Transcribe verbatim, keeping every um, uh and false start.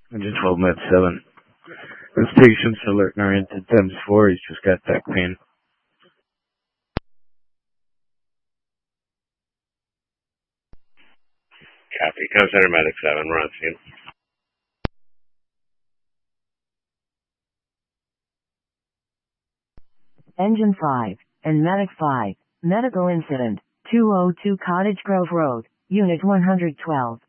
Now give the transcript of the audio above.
Engine twelve, Med seven. This patient's alert and oriented times four. He's just got back pain. Copy. Com Center Medic seven. We're on scene. Engine five and Medic five. Medical incident. two oh two Cottage Grove Road. Unit one hundred twelve.